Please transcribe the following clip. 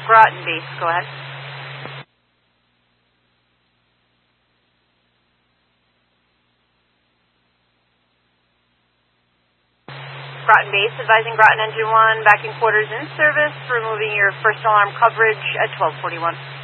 Groton Base, go ahead. Groton Base, advising Groton Engine 1, backing quarters in service, removing your first alarm coverage at 1241.